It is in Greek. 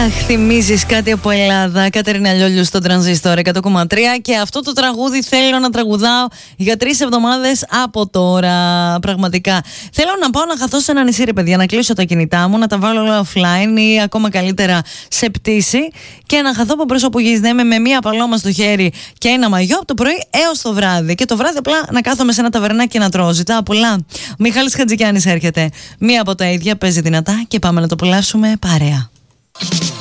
Αχ, θυμίζεις κάτι από Ελλάδα. Κατερίνα Λιόλιου στο Τρανζίστορ 100,3. Και αυτό το τραγούδι θέλω να τραγουδάω για 3 εβδομάδες από τώρα. Πραγματικά. Θέλω να πάω να χαθώ σε ένα νησί, ρε παιδιά, να κλείσω τα κινητά μου, να τα βάλω όλα offline ή ακόμα καλύτερα σε πτήση και να χαθώ από πρόσωπο γης, με μία παλώμα στο χέρι και ένα μαγιό από το πρωί έως το βράδυ. Και το βράδυ απλά να κάθομαι σε ένα ταβερνάκι και να τρώω. Ζητάω πολλά. Μιχάλης Χατζικιάνης έρχεται. Μία από τα ίδια παίζει δυνατά και πάμε να το απολαύσουμε παρέα.